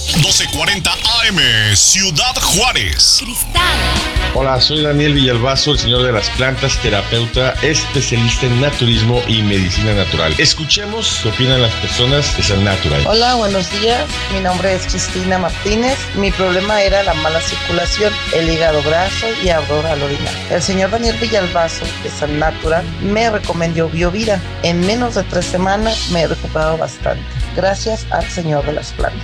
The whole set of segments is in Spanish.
1240 AM, Ciudad Juárez. Cristal. Hola, soy Daniel Villalbazo, el señor de las plantas, terapeuta, especialista en naturismo y medicina natural. Escuchemos qué opinan las personas de San Natural. Hola, buenos días. Mi nombre es Cristina Martínez. Mi problema era la mala circulación, el hígado graso y ardor al orinar. El señor Daniel Villalbazo de San Natural me recomendó Biovida. En menos de 3 semanas me he recuperado bastante. Gracias al señor de las plantas.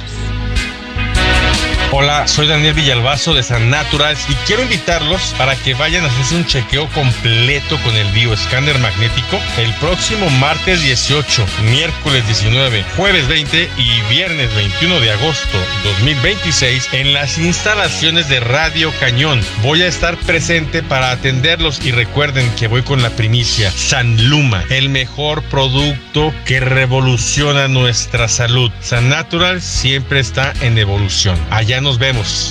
Hola, soy Daniel Villalbazo de San Natural y quiero invitarlos para que vayan a hacerse un chequeo completo con el bioescáner magnético el próximo martes 18, miércoles 19, jueves 20 y viernes 21 de agosto 2026 en las instalaciones de Radio Cañón. Voy a estar presente para atenderlos y recuerden que voy con la primicia. San Luma, el mejor producto que revoluciona nuestra salud. San Natural siempre está en evolución. Allá nos vemos.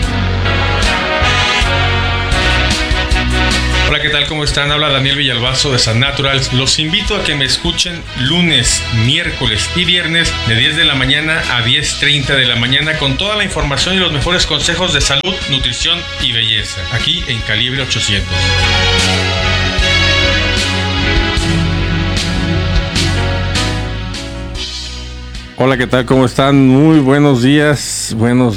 Hola, ¿qué tal? ¿Cómo están? Habla Daniel Villalbazo de San Natural. Los invito a que me escuchen lunes, miércoles y viernes de 10 de la mañana a 10:30 de la mañana con toda la información y los mejores consejos de salud, nutrición y belleza. Aquí en Calibre 800. Hola, ¿qué tal? ¿Cómo están? Muy buenos días.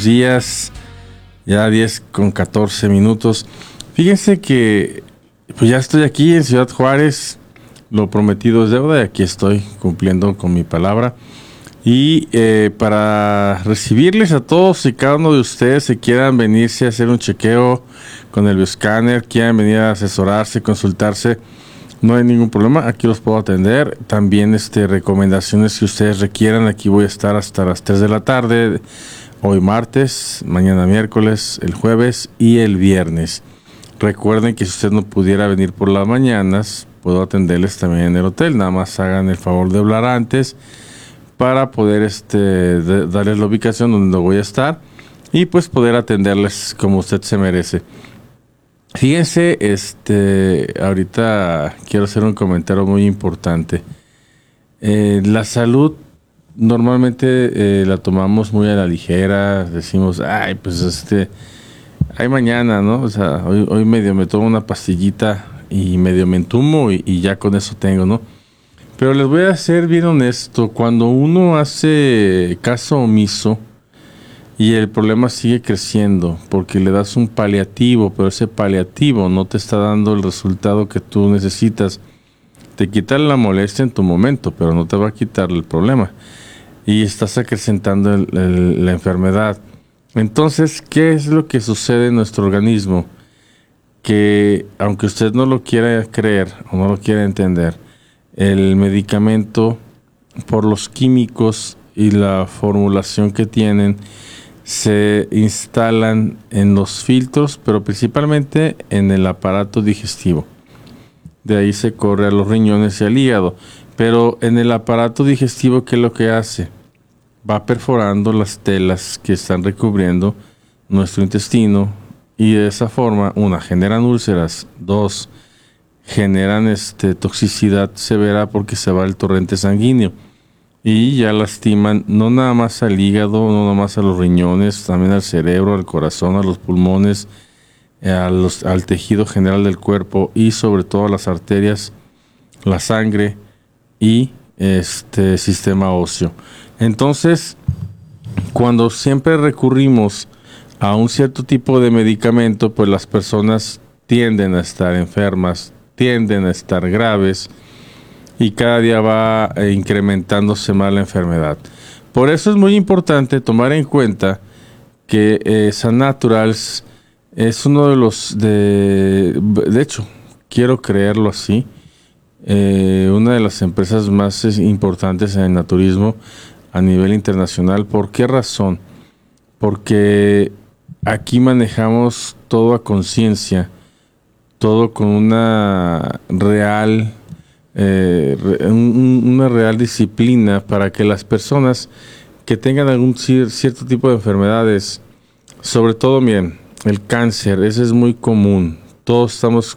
Ya 10:14. Fíjense que pues ya estoy aquí en Ciudad Juárez. Lo prometido es deuda y aquí estoy cumpliendo con mi palabra. Y para recibirles a todos y cada uno de ustedes que quieran venirse a hacer un chequeo con el bioescáner, quieran venir a asesorarse, consultarse, no hay ningún problema, aquí los puedo atender. También recomendaciones que ustedes requieran, aquí voy a estar hasta las 3 de la tarde, hoy martes, mañana miércoles, el jueves y el viernes. Recuerden que si usted no pudiera venir por las mañanas, puedo atenderles también en el hotel, nada más hagan el favor de hablar antes para poder darles la ubicación donde voy a estar y pues poder atenderles como usted se merece. Fíjense, ahorita quiero hacer un comentario muy importante. La salud normalmente la tomamos muy a la ligera, decimos, ay, pues ay mañana, ¿no? O sea, hoy medio me tomo una pastillita y medio me entumo y ya con eso tengo, ¿no? Pero les voy a ser bien honesto, cuando uno hace caso omiso, y el problema sigue creciendo porque le das un paliativo, pero ese paliativo no te está dando el resultado que tú necesitas. Te quita la molestia en tu momento, pero no te va a quitar el problema. Y estás acrecentando la enfermedad. Entonces, ¿qué es lo que sucede en nuestro organismo? Que aunque usted no lo quiera creer o no lo quiera entender, el medicamento, por los químicos y la formulación que tienen, se instalan en los filtros, pero principalmente en el aparato digestivo. De ahí se corre a los riñones y al hígado. Pero en el aparato digestivo, ¿qué es lo que hace? Va perforando las telas que están recubriendo nuestro intestino y de esa forma, 1, generan úlceras, 2, generan toxicidad severa porque se va el torrente sanguíneo. Y ya lastiman no nada más al hígado, no nada más a los riñones, también al cerebro, al corazón, a los pulmones, al tejido general del cuerpo y sobre todo a las arterias, la sangre y sistema óseo. Entonces, cuando siempre recurrimos a un cierto tipo de medicamento, pues las personas tienden a estar enfermas, tienden a estar graves, y cada día va incrementándose más la enfermedad. Por eso es muy importante tomar en cuenta que San Naturals es uno de los, de hecho, quiero creerlo así, una de las empresas más importantes en el naturismo a nivel internacional. ¿Por qué razón? Porque aquí manejamos todo a conciencia, todo con una real disciplina para que las personas que tengan algún cierto tipo de enfermedades, sobre todo, miren, el cáncer, ese es muy común, todos estamos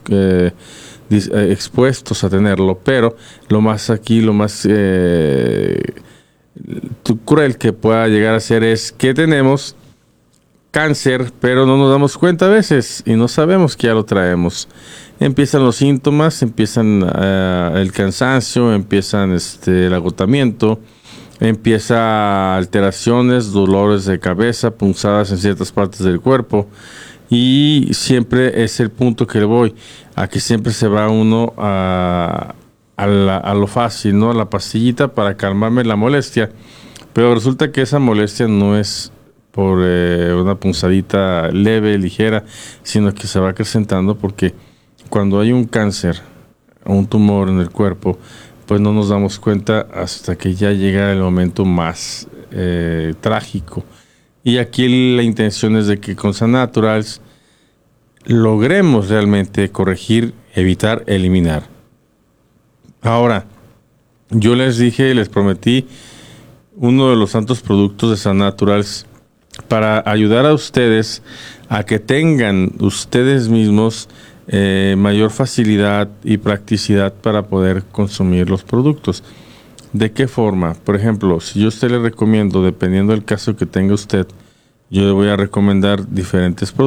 expuestos a tenerlo, pero lo más cruel que pueda llegar a ser es que tenemos cáncer, pero no nos damos cuenta a veces y no sabemos que ya lo traemos. Empiezan los síntomas, empiezan el cansancio, empiezan el agotamiento, empieza alteraciones, dolores de cabeza, punzadas en ciertas partes del cuerpo, y siempre es el punto que le voy, a que siempre se va uno a lo fácil, ¿no? A la pastillita para calmarme la molestia, pero resulta que esa molestia no es por una punzadita leve, ligera, sino que se va acrecentando porque cuando hay un cáncer o un tumor en el cuerpo, pues no nos damos cuenta hasta que ya llega el momento más trágico. Y aquí la intención es de que con Sannaturals logremos realmente corregir, evitar, eliminar. Ahora, yo les dije, les prometí uno de los tantos productos de Sannaturals para ayudar a ustedes a que tengan ustedes mismos mayor facilidad y practicidad para poder consumir los productos. ¿De qué forma? Por ejemplo, si yo a usted le recomiendo, dependiendo del caso que tenga usted, yo le voy a recomendar diferentes productos.